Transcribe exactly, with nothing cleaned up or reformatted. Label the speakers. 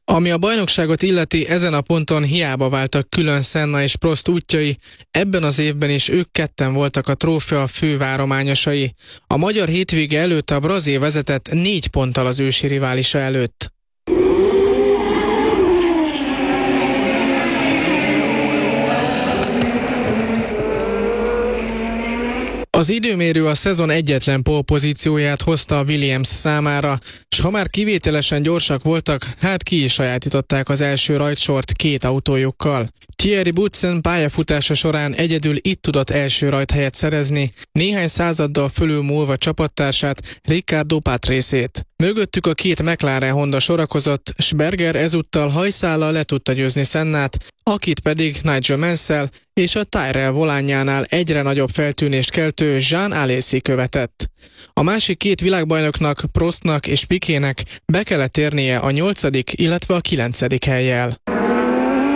Speaker 1: Ami a bajnokságot illeti, ezen a ponton hiába váltak külön Senna és Prost útjai, ebben az évben is ők ketten voltak a trófea fővárományosai. A magyar hétvége előtt a brazil vezetett négy ponttal az ősi riválisa előtt. Az időmérő a szezon egyetlen pole pozícióját hozta a Williams számára, s ha már kivételesen gyorsak voltak, hát ki is sajátították az első rajtsort két autójukkal. Thierry Boutsen pályafutása során egyedül itt tudott első rajthelyet szerezni, néhány századdal fölülmúlva csapattársát, Riccardo Patrese-t. Mögöttük a két McLaren Honda sorakozott, s Berger ezúttal hajszállal le tudta győzni Sennát, akit pedig Nigel Mansell és a Tyrrell volánjánál egyre nagyobb feltűnést keltő Jean Alesi követett. A másik két világbajnoknak, Prostnak és Piquetnek be kellett érnie a nyolcadik, illetve a kilencedik hellyel.